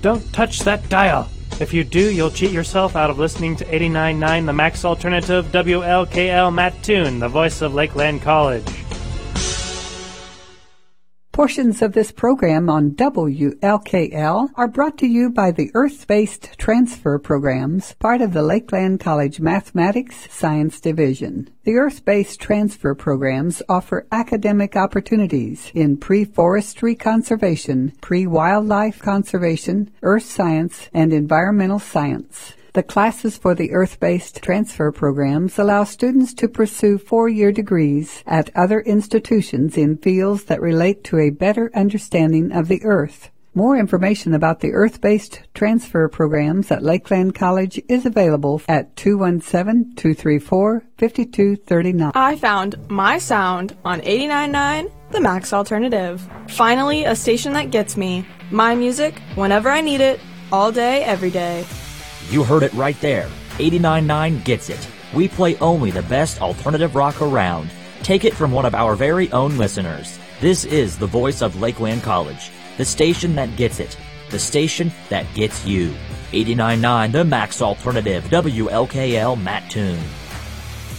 Don't touch that dial. If you do, you'll cheat yourself out of listening to 89.9 The Max Alternative, WLKL Mattoon, the voice of Lakeland College. Portions of this program on WLKL are brought to you by the Earth-Based Transfer Programs, part of the Lakeland College Mathematics Science Division. The Earth-Based Transfer Programs offer academic opportunities in pre-forestry conservation, pre-wildlife conservation, earth science, and environmental science. The classes for the Earth-Based Transfer Programs allow students to pursue 4-year degrees at other institutions in fields that relate to a better understanding of the Earth. More information about the Earth-Based Transfer Programs at Lakeland College is available at 217-234-5239. I found my sound on 89.9 The Max Alternative. Finally, a station that gets me. My music, whenever I need it, all day, every day. You heard it right there. 89.9 gets it. We play only the best alternative rock around. Take it from one of our very own listeners. This is the voice of Lakeland College, the station that gets it, the station that gets you. 89.9 The Max Alternative, WLKL Mattoon.